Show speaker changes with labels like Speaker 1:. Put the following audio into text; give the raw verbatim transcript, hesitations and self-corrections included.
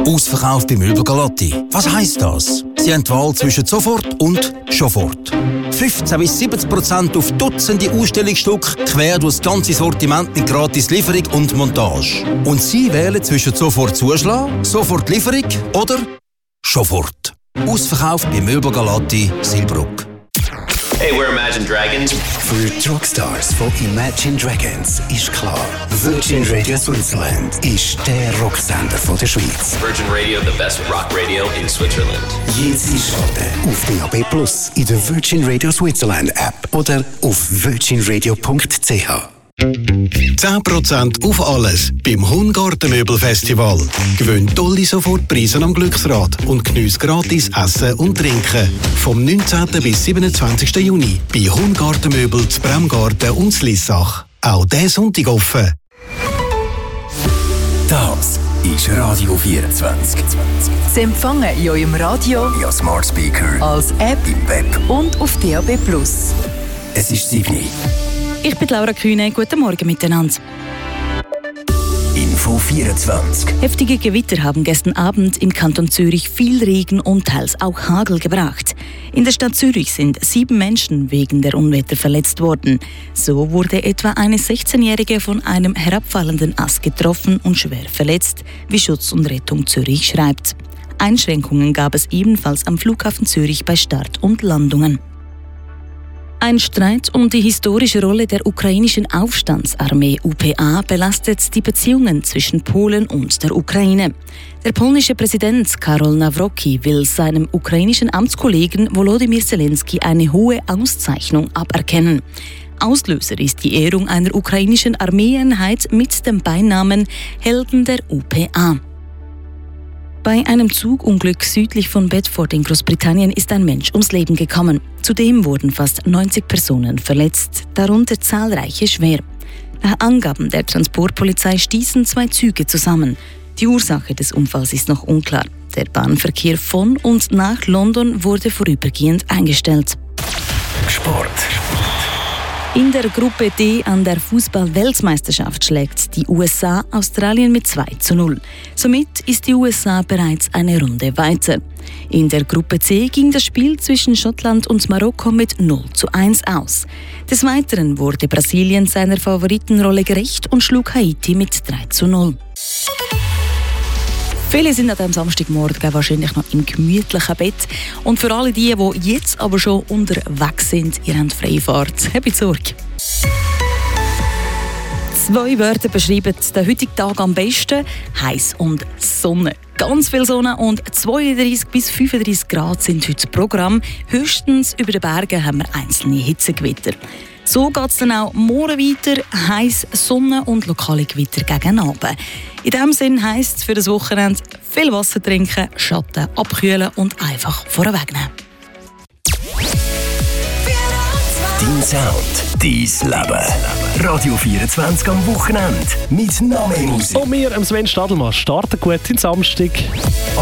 Speaker 1: Ausverkauf bei Möbel Galatti. Was heisst das? Sie haben die Wahl zwischen sofort und Schofort. fünfzehn bis siebzig Prozent auf Dutzende Ausstellungsstücke, quer durch das ganze Sortiment mit gratis Lieferung und Montage. Und Sie wählen zwischen sofort Zuschlag, sofort Lieferung oder Schofort. Ausverkauf bei Möbel Galatti, Silbruck.
Speaker 2: Hey, we're Imagine Dragons.
Speaker 3: Für die Rockstars von Imagine Dragons ist klar, Virgin Radio Switzerland ist der Rocksender von der Schweiz.
Speaker 2: Virgin Radio, the best rock radio in Switzerland.
Speaker 3: Jetzt einschalten auf D A B Plus, in der Virgin Radio Switzerland App oder auf virgin radio punkt c h.
Speaker 4: zehn Prozent auf alles beim Hungartenmöbelfestival. Gewinn tolle Sofortpreise am Glücksrad und geniesse gratis Essen und Trinken. Vom neunzehnten bis siebenundzwanzigsten Juni bei Hungartenmöbel zu Bremgarten und zu Lissach. Auch diesen Sonntag offen.
Speaker 3: Das ist Radio vierundzwanzig.
Speaker 5: Sie empfangen in eurem Radio,
Speaker 3: Ja, Smart Speaker,
Speaker 5: als App
Speaker 3: im Web.
Speaker 5: und auf D A B Plus.
Speaker 3: Es ist sieben.
Speaker 6: Ich bin Laura Kühne. Guten Morgen miteinander.
Speaker 3: Info vierundzwanzig.
Speaker 6: Heftige Gewitter haben gestern Abend im Kanton Zürich viel Regen und teils auch Hagel gebracht. In der Stadt Zürich sind sieben Menschen wegen der Unwetter verletzt worden. So wurde etwa eine sechzehnjährige von einem herabfallenden Ast getroffen und schwer verletzt, wie Schutz und Rettung Zürich schreibt. Einschränkungen gab es ebenfalls am Flughafen Zürich bei Start und Landungen. Ein Streit um die historische Rolle der ukrainischen Aufstandsarmee U P A belastet die Beziehungen zwischen Polen und der Ukraine. Der polnische Präsident Karol Nawrocki will seinem ukrainischen Amtskollegen Volodymyr Zelensky eine hohe Auszeichnung aberkennen. Auslöser ist die Ehrung einer ukrainischen Armeeeinheit mit dem Beinamen Helden der U P A. Bei einem Zugunglück südlich von Bedford in Großbritannien ist ein Mensch ums Leben gekommen. Zudem wurden fast neunzig Personen verletzt, darunter zahlreiche schwer. Nach Angaben der Transportpolizei stießen zwei Züge zusammen. Die Ursache des Unfalls ist noch unklar. Der Bahnverkehr von und nach London wurde vorübergehend eingestellt.
Speaker 3: Sport.
Speaker 6: In der Gruppe D an der Fußball-Weltmeisterschaft schlägt die U S A Australien mit zwei zu null. Somit ist die U S A bereits eine Runde weiter. In der Gruppe C ging das Spiel zwischen Schottland und Marokko mit null zu eins aus. Des Weiteren wurde Brasilien seiner Favoritenrolle gerecht und schlug Haiti mit drei zu null. Viele sind an diesem Samstagmorgen wahrscheinlich noch im gemütlichen Bett. Und für alle die, die jetzt aber schon unterwegs sind, ihr habt freie Fahrt. Habt Sorge. Zwei Wörter beschreiben den heutigen Tag am besten: heiß und Sonne. Ganz viel Sonne und zweiunddreißig bis fünfunddreißig Grad sind heute das Programm. Höchstens über den Bergen haben wir einzelne Hitzegewitter. So geht es dann auch morgen weiter. Heiß, Sonne und lokale Gewitter gegen Abend. In diesem Sinn heisst es für das Wochenende viel Wasser trinken, Schatten abkühlen und einfach vorweg nehmen.
Speaker 3: Dein Sound, dein Leben. Radio vierundzwanzig am Wochenende mit noch mehr Musik.
Speaker 7: Und wir, Sven Stadelmann, starten gut in den Samstag.